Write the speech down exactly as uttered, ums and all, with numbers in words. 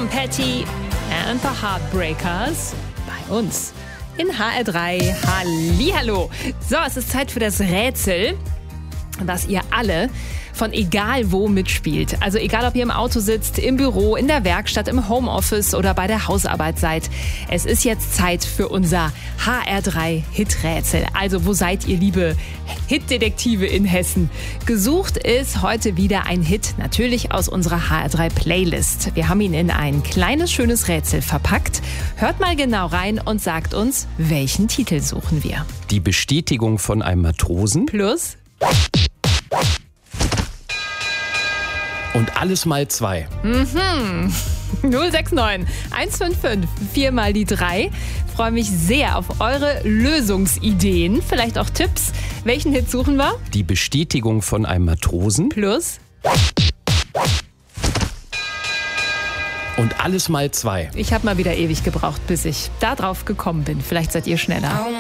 Tom Petty and the Heartbreakers bei uns in H R drei. Hallihallo. So, es ist Zeit für das Rätsel, das ihr alle von egal wo mitspielt. Also egal, ob ihr im Auto sitzt, im Büro, in der Werkstatt, im Homeoffice oder bei der Hausarbeit seid. Es ist jetzt Zeit für unser H R drei Hit-Rätsel. Also wo seid ihr, liebe Hit-Detektive in Hessen? Gesucht ist heute wieder ein Hit, natürlich aus unserer H R drei Playlist. Wir haben ihn in ein kleines, schönes Rätsel verpackt. Hört mal genau rein und sagt uns, welchen Titel suchen wir. Die Bestätigung von einem Matrosen. Plus Und alles mal zwei. Mhm. null sechs neun eins fünf fünf vier mal die drei. Freue mich sehr auf eure Lösungsideen, vielleicht auch Tipps. Welchen Hit suchen wir? Die Bestätigung von einem Matrosen. Plus Und alles mal zwei. ich habe mal wieder ewig gebraucht, bis ich da drauf gekommen bin. Vielleicht seid ihr schneller.